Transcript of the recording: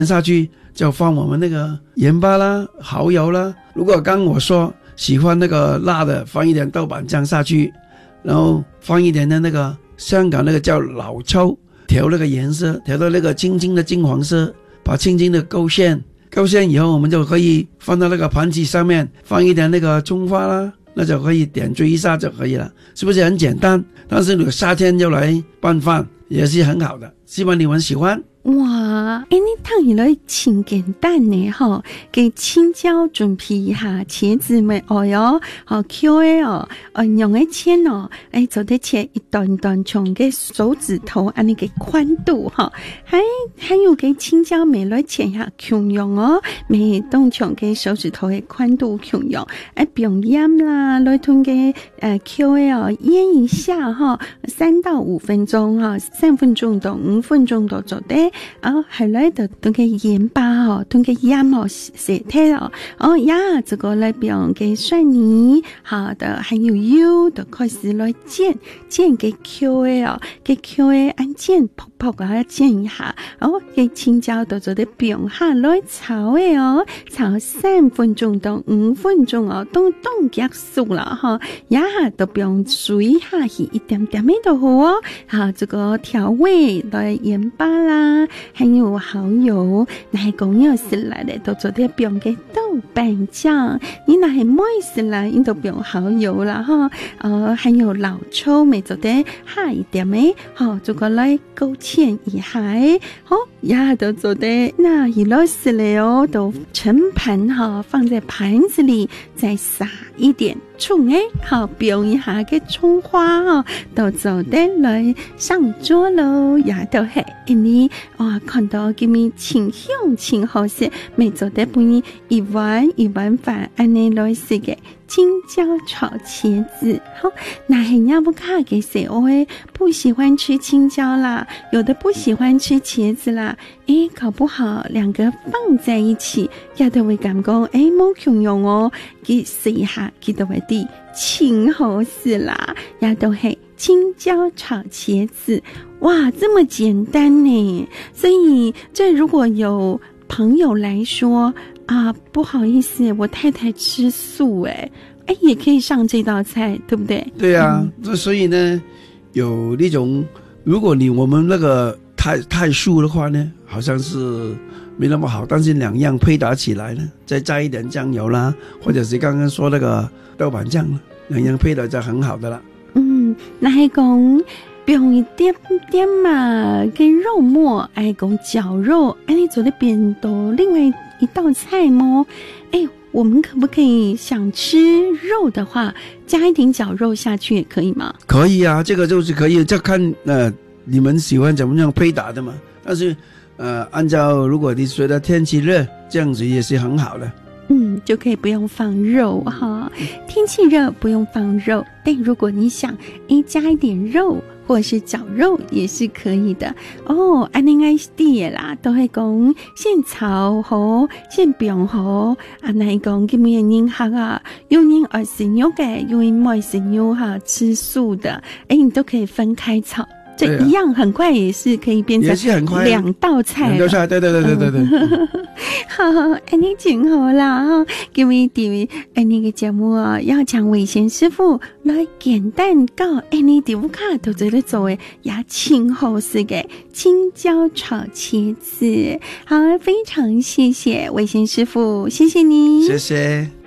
下去就放我们那个盐巴啦、蚝油啦。如果刚我说喜欢那个辣的，放一点豆瓣酱下去，然后放一点的那个香港那个叫老抽，调那个颜色，调到那个青青的金黄色，把青青的勾芡以后，我们就可以放到那个盘子上面，放一点那个葱花啦，那就可以点缀一下就可以了，是不是很简单？但是你夏天就来拌饭也是很好的，希望你们喜欢。 哇，你烫起来真简单呢哈！给青椒准备一下，茄子咪哦好 Q 哦，用的切哦，做的切一段段，从个手指头按那个宽度哈，还有给青椒咪来切下 Q 用哦，咪动从个手指头的宽度 Q 用，不用腌啦，来吞个Q 哦，腌一下哈，3到5分钟哈，3分钟到5分钟都做的。后来就炖个盐巴哦，炖个盐哦，色体哦，呀，这个来用个蒜泥，好的，还有油，就开始来煎个 Q 的哦，个 Q 的按煎泡啊煎一下，个青椒就做得用下来炒的哦，炒3分钟到5分钟哦，都结束了哈，呀，都不用水下去一点点的都好哦，好，这个调味的盐巴啦。还有蚝油，那还讲要食来的都做得不用嘅豆瓣酱，你那还没食来，你都不用蚝油啦哈。还有老抽，咪做得下一点咩？好，这个来勾芡一下，好呀，都做得那一老食来哦，都盛盘哈，放在盘子里，再撒一点葱好，表一下个葱花哦，都做得来上桌喽，呀都系你。哇，看到佢咪清香清好食，咪做得半夜一碗饭安尼来食嘅青椒炒茄子。好，那人家不卡给谁不喜欢吃青椒啦，有的不喜欢吃茄子啦，搞不好两个放在一起，也都会感觉冇共用哦，佢试一下，佢都会啲清好食啦，也都系青椒炒茄子。哇，这么简单呢！所以这如果有朋友来说啊，不好意思，我太太吃素也可以上这道菜，对不对？ 对啊，所以呢，有那种如果我们那个太素的话呢，好像是没那么好，但是2样配搭起来呢，再加一点酱油啦，或者是刚刚说那个豆瓣酱，2样配搭就很好的了。 那还讲用一点点嘛，跟肉末，讲绞肉，你做的变多另外一道菜吗？我们可不可以想吃肉的话，加一点绞肉下去也可以吗？ 可以啊，这个就是可以，就看你们喜欢怎么样配搭的嘛。但是按照如果你觉得天气热，这样子也是很好的。 就可以不用放肉哈。天气热不用放肉，但如果你想加一点肉或是绞肉也是可以的哦。安尼爱啲嘅啦，都系讲先炒好，先煸好。那讲咁样人客啊，有人爱食肉嘅，有人唔爱食肉哈，吃素的，你都可以分开炒。这一样很快也是可以变成2道菜了。 对对。 好，你真好啦哈！今日伫你个节目要请伟贤师傅来简单教你伫屋卡都做咧做诶，也清好食嘅青椒炒茄子。好，非常谢谢伟贤师傅，谢谢你， 谢谢。